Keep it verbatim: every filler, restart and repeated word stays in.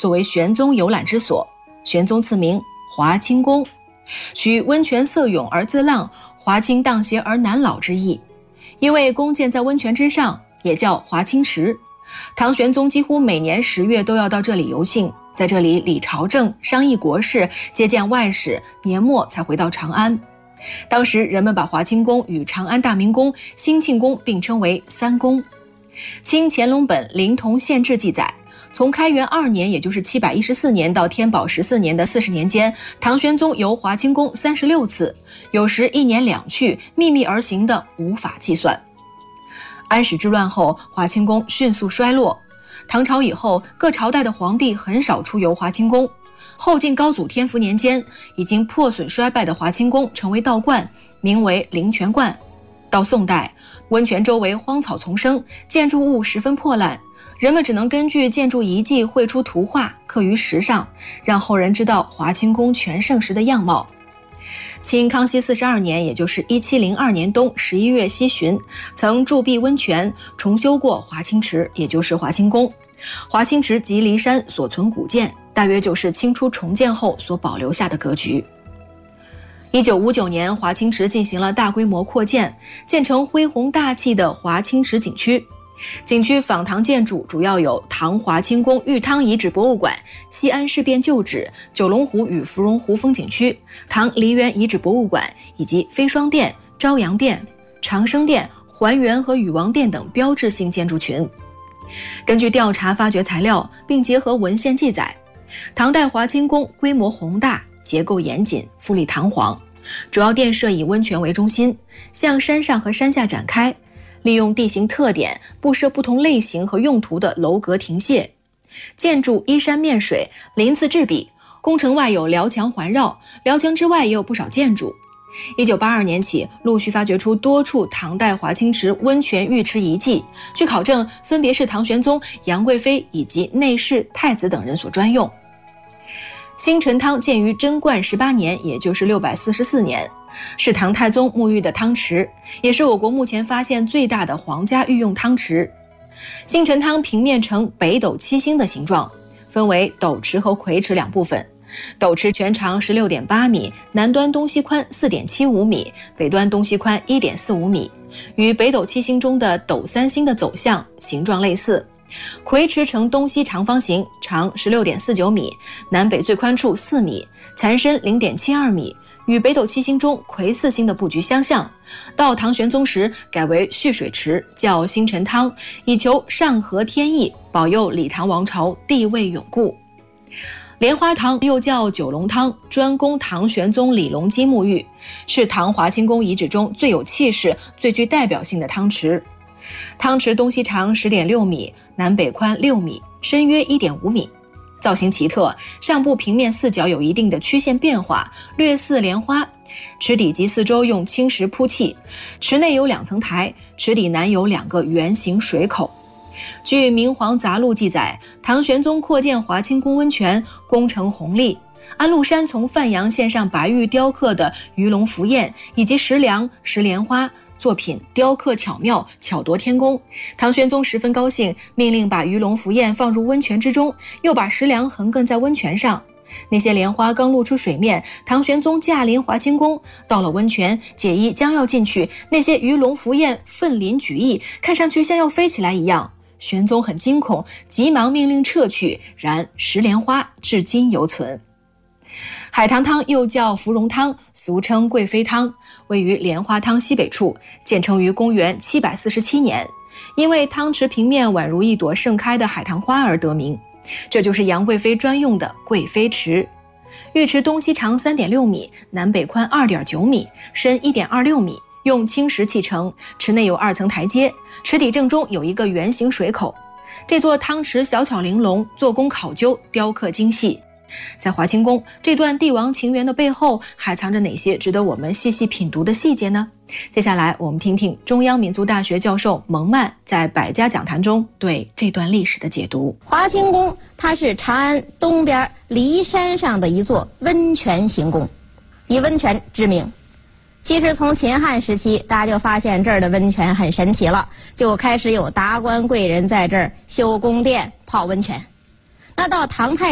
作为玄宗游览之所。玄宗赐名华清宫，取温泉色涌而自浪，华清荡邪而难老之意。因为宫建在温泉之上，也叫华清池。唐玄宗几乎每年十月都要到这里游幸，在这里理朝政、商议国事、接见外使，年末才回到长安。当时人们把华清宫与长安大明宫、兴庆宫并称为三宫。清乾隆本《临潼县志》记载，从开元二年，也就是七百一十四年到天宝十四年的四十年间，唐玄宗游华清宫三十六次，有时一年两去，秘密而行的无法计算。安史之乱后，华清宫迅速衰落。唐朝以后，各朝代的皇帝很少出游华清宫。后晋高祖天福年间，已经破损衰败的华清宫成为道观，名为灵泉观。到宋代，温泉周围荒草丛生，建筑物十分破烂，人们只能根据建筑遗迹绘出图画，刻于石上，让后人知道华清宫全盛时的样貌。清康熙四十二年，也就是一七零二年冬十一月西旬，曾筑壁温泉，重修过华清池，也就是华清宫。华清池及骊山所存古建，大约就是清初重建后所保留下的格局。一九五九年，华清池进行了大规模扩建，建成恢宏大气的华清池景区。景区仿唐建筑主要有唐华清宫玉汤遗址博物馆、西安事变旧址、九龙湖与芙蓉湖风景区、唐梨园遗址博物馆以及飞霜殿、朝阳殿、长生殿、还原和禹王殿等标志性建筑群。根据调查发掘材料，并结合文献记载，唐代华清宫规模宏大，结构严谨，富丽堂皇，主要殿舍以温泉为中心，向山上和山下展开，利用地形特点布设不同类型和用途的楼阁亭榭，建筑依山面水，鳞次栉比，宫城外有辽墙环绕，辽墙之外也有不少建筑。一九八二年起，陆续发掘出多处唐代华清池温泉浴池遗迹，据考证，分别是唐玄宗、杨贵妃以及内侍、太子等人所专用。新陈汤建于贞观十八年，也就是六百四十四年，是唐太宗沐浴的汤池，也是我国目前发现最大的皇家御用汤池。新陈汤平面呈北斗七星的形状，分为斗池和魁池两部分。斗池全长 十六点八米，南端东西宽 四点七五米，北端东西宽 一点四五米，与北斗七星中的斗三星的走向形状类似。魁池呈东西长方形，长 十六点四九米，南北最宽处四米，残深 零点七二米，与北斗七星中魁四星的布局相像。到唐玄宗时改为蓄水池，叫新陈汤，以求上合天意，保佑李唐王朝地位永固。莲花汤又叫九龙汤，专供唐玄宗李隆基沐浴，是唐华清宫遗址中最有气势、最具代表性的汤池。汤池东西长 十点六米，南北宽六米，深约 一点五米，造型奇特，上部平面四角有一定的曲线变化，略似莲花。池底及四周用青石铺砌，池内有两层台，池底南有两个圆形水口。据《明皇杂录》记载，唐玄宗扩建华清宫温泉，工程宏丽。安禄山从范阳献上白玉雕刻的鱼龙浮燕以及石梁、石莲花作品，雕刻巧妙，巧夺天工。唐玄宗十分高兴，命令把鱼龙浮燕放入温泉之中，又把石梁横亘在温泉上。那些莲花刚露出水面，唐玄宗驾临华清宫，到了温泉，解衣将要进去，那些鱼龙浮燕奋鳞举翼，看上去像要飞起来一样。玄宗很惊恐，急忙命令撤去，然石莲花至今犹存。海棠汤又叫芙蓉汤，俗称贵妃汤，位于莲花汤西北处，建成于公元七百四十七年，因为汤池平面宛如一朵盛开的海棠花而得名。这就是杨贵妃专用的贵妃池。浴池东西长 三点六米，南北宽 二点九米，深 一点二六米，用青石砌成，池内有二层台阶，池底正中有一个圆形水口。这座汤池小巧玲珑，做工考究，雕刻精细。在华清宫这段帝王情缘的背后，还藏着哪些值得我们细细品读的细节呢？接下来我们听听中央民族大学教授蒙曼在百家讲坛中对这段历史的解读。 华清宫它是长安东边骊山上的一座温泉行宫，以温泉知名。其实从秦汉时期，大家就发现这儿的温泉很神奇了，就开始有达官贵人在这儿修宫殿、泡温泉。那到唐太